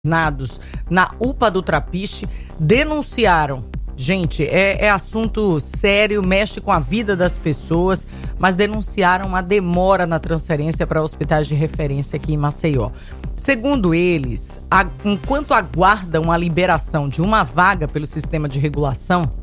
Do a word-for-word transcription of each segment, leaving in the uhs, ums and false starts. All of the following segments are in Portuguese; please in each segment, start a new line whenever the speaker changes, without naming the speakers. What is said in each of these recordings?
na U P A do Trapiche denunciaram. Gente, é, é assunto sério, mexe com a vida das pessoas, mas denunciaram uma demora na transferência para hospitais de referência aqui em Maceió. Segundo eles, a, enquanto aguardam a liberação de uma vaga pelo sistema de regulação,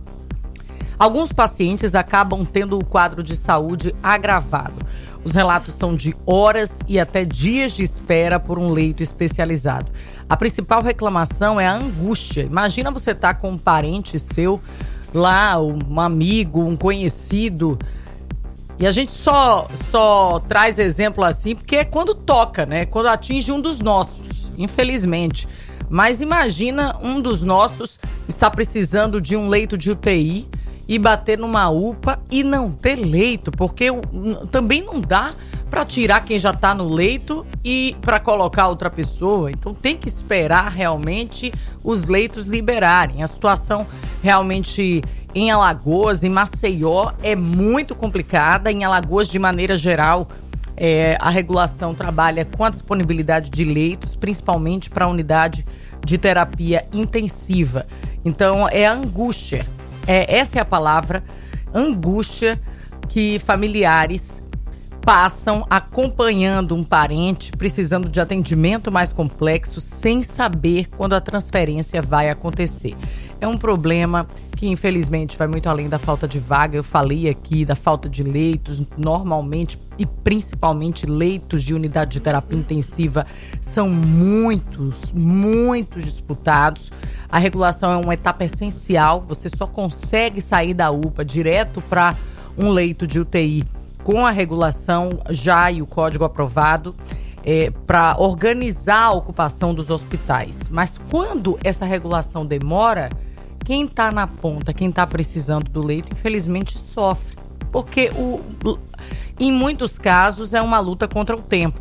alguns pacientes acabam tendo o quadro de saúde agravado. Os relatos são de horas e até dias de espera por um leito especializado. A principal reclamação é a angústia. Imagina você estar com um parente seu lá, um amigo, um conhecido. E a gente só, só traz exemplo assim porque é quando toca, né? Quando atinge um dos nossos, infelizmente. Mas imagina um dos nossos está precisando de um leito de U T I e bater numa U P A e não ter leito, porque também não dá para tirar quem já está no leito e para colocar outra pessoa. Então tem que esperar realmente os leitos liberarem. A situação realmente em Alagoas, em Maceió, é muito complicada. Em Alagoas, de maneira geral, é, a regulação trabalha com a disponibilidade de leitos, principalmente para a unidade de terapia intensiva. Então é a angústia. É, essa é a palavra, angústia, que familiares passam acompanhando um parente precisando de atendimento mais complexo sem saber quando a transferência vai acontecer. É um problema que infelizmente vai muito além da falta de vaga. Eu falei aqui da falta de leitos, normalmente e principalmente leitos de unidade de terapia intensiva são muitos, muitos disputados. A regulação é uma etapa essencial, você só consegue sair da U P A direto para um leito de U T I com a regulação já e o código aprovado é, para organizar a ocupação dos hospitais. Mas quando essa regulação demora, quem está na ponta, quem está precisando do leito, infelizmente sofre. Porque o, em muitos casos é uma luta contra o tempo.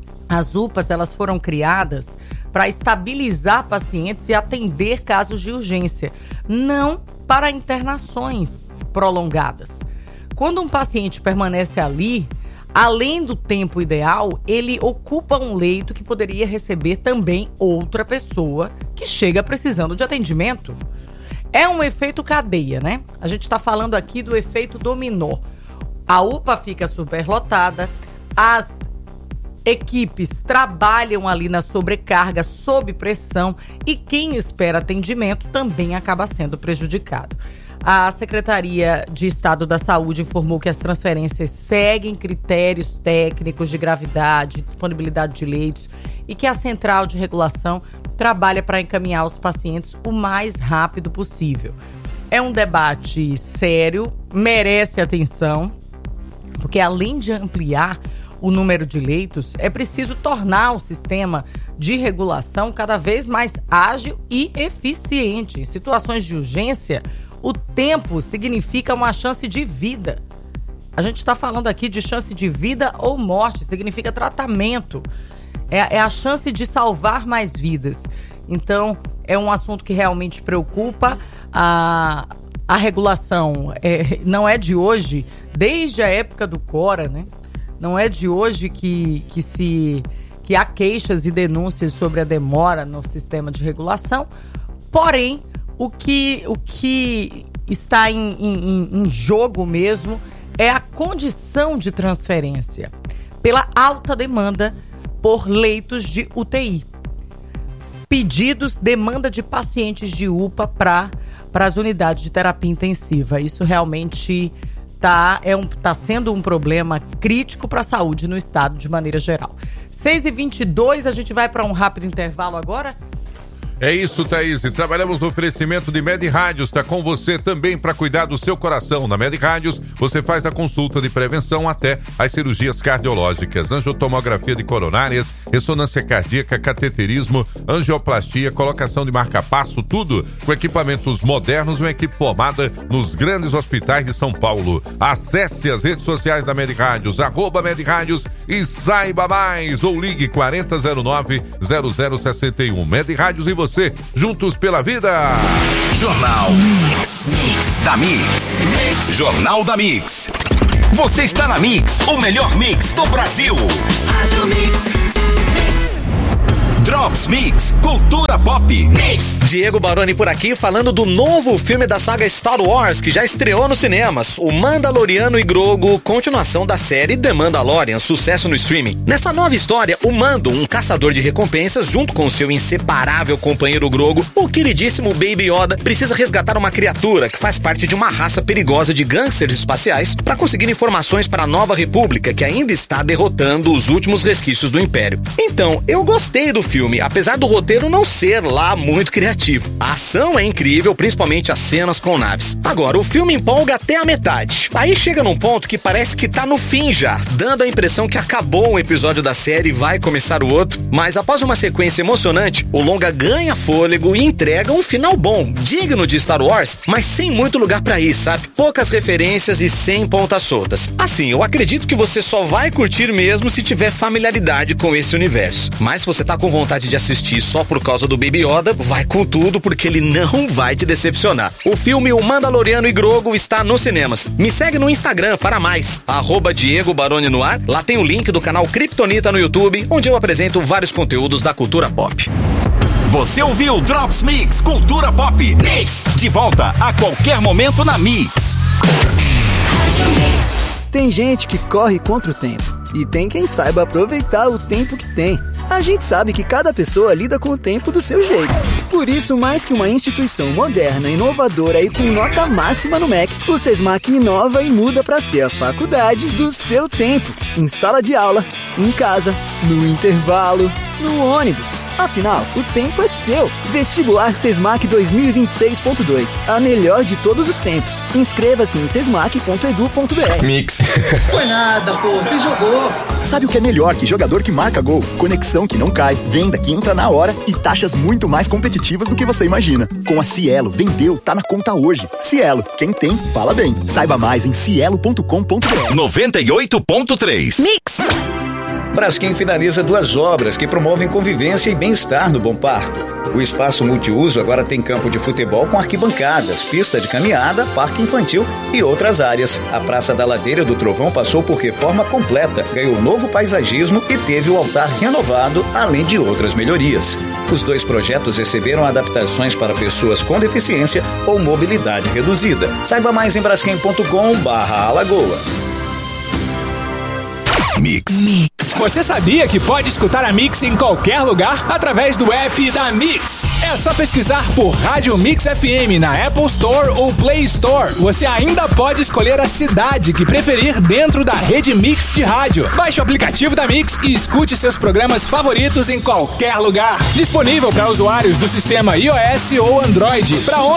As U P As elas foram criadas para estabilizar pacientes e atender casos de urgência, não para internações prolongadas. Quando um paciente permanece ali, além do tempo ideal, ele ocupa um leito que poderia receber também outra pessoa que chega precisando de atendimento. É um efeito cadeia, né? A gente está falando aqui do efeito dominó. A U P A fica superlotada, as equipes trabalham ali na sobrecarga, sob pressão, e quem espera atendimento também acaba sendo prejudicado. A Secretaria de Estado da Saúde informou que as transferências seguem critérios técnicos de gravidade, disponibilidade de leitos e que a Central de Regulação trabalha para encaminhar os pacientes o mais rápido possível. É um debate sério, merece atenção, porque além de ampliar o número de leitos, é preciso tornar o sistema de regulação cada vez mais ágil e eficiente. Em situações de urgência, o tempo significa uma chance de vida. A gente está falando aqui de chance de vida ou morte, significa tratamento. É, é a chance de salvar mais vidas. Então, é um assunto que realmente preocupa. A, a regulação é, não é de hoje, desde a época do Cora, né? Não é de hoje que, que, se, que há queixas e denúncias sobre a demora no sistema de regulação. Porém, o que, o que está em, em, em jogo mesmo é a condição de transferência pela alta demanda por leitos de U T I. Pedidos, demanda de pacientes de U P A para para as unidades de terapia intensiva. Isso realmente está é um, tá sendo um problema crítico para a saúde no estado de maneira geral. seis e vinte e dois, a gente vai para um rápido intervalo agora.
É isso, Thaís. Trabalhamos no oferecimento de Med Rádios. Está com você também para cuidar do seu coração. Na Med Rádios, você faz a consulta de prevenção até as cirurgias cardiológicas, angiotomografia de coronárias, ressonância cardíaca, cateterismo, angioplastia, colocação de marca-passo, tudo com equipamentos modernos e uma equipe formada nos grandes hospitais de São Paulo. Acesse as redes sociais da Med Rádios, arroba Med Rádios, e saiba mais, ou ligue quarenta zero nove zero zero sessenta e um. Med Rádios e você. Você, juntos pela vida.
Jornal Mix, Mix da Mix. Mix. Jornal da Mix. Você está na Mix, o melhor mix do Brasil. Rádio Mix. Mix. Drops Mix, cultura pop. Mix.
Diego Baroni por aqui, falando do novo filme da saga Star Wars, que já estreou nos cinemas, O Mandaloriano e Grogu, continuação da série The Mandalorian, sucesso no streaming. Nessa nova história, o Mando, um caçador de recompensas, junto com seu inseparável companheiro Grogu, o queridíssimo Baby Yoda, precisa resgatar uma criatura que faz parte de uma raça perigosa de gangsters espaciais para conseguir informações para a Nova República, que ainda está derrotando os últimos resquícios do Império. Então, eu gostei do filme, apesar do roteiro não ser lá muito criativo. A ação é incrível, principalmente as cenas com naves. Agora, o filme empolga até a metade. Aí chega num ponto que parece que tá no fim já, dando a impressão que acabou um episódio da série e vai começar o outro. Mas após uma sequência emocionante, o longa ganha fôlego e entrega um final bom, digno de Star Wars, mas sem muito lugar pra ir, sabe? Poucas referências e sem pontas soltas. Assim, eu acredito que você só vai curtir mesmo se tiver familiaridade com esse universo. Mas se você tá com vontade de assistir só por causa do Baby Yoda, vai com tudo porque ele não vai te decepcionar. O filme O Mandaloriano e Grogu está nos cinemas. Me segue no Instagram para mais, arroba Diego Baroni no ar. Lá tem o link do canal Kryptonita no YouTube, onde eu apresento vários conteúdos da cultura pop.
Você ouviu Drops Mix, cultura pop. Mix. De volta a qualquer momento na Mix.
Tem gente que corre contra o tempo e tem quem saiba aproveitar o tempo que tem. A gente sabe que cada pessoa lida com o tempo do seu jeito. Por isso, mais que uma instituição moderna, inovadora e com nota máxima no M E C, o SESMAC inova e muda para ser a faculdade do seu tempo. Em sala de aula, em casa, no intervalo, no ônibus. Afinal, o tempo é seu. Vestibular SESMAC dois mil e vinte e seis ponto dois. A melhor de todos os tempos. Inscreva-se em sesmac ponto edu ponto br.
Mix.
Foi nada, pô. Você jogou.
Sabe o que é melhor que jogador que marca gol? Conexão que não cai, venda que entra na hora e taxas muito mais competitivas do que você imagina. Com a Cielo, vendeu, tá na conta hoje. Cielo, quem tem, fala bem. Saiba mais em cielo ponto com ponto br.
noventa e oito ponto três.
Mix.
Braskem finaliza duas obras que promovem convivência e bem-estar no Bom Parto. O espaço multiuso agora tem campo de futebol com arquibancadas, pista de caminhada, parque infantil e outras áreas. A Praça da Ladeira do Trovão passou por reforma completa, ganhou novo paisagismo e teve o altar renovado, além de outras melhorias. Os dois projetos receberam adaptações para pessoas com deficiência ou mobilidade reduzida. Saiba mais em braskem ponto com barra Alagoas.
Mix.
Mix.
Você sabia que pode escutar a Mix em qualquer lugar através do app da Mix? É só pesquisar por Rádio Mix F M na Apple Store ou Play Store. Você ainda pode escolher a cidade que preferir dentro da rede Mix de rádio. Baixe o aplicativo da Mix e escute seus programas favoritos em qualquer lugar. Disponível para usuários do sistema iOS ou Android. Para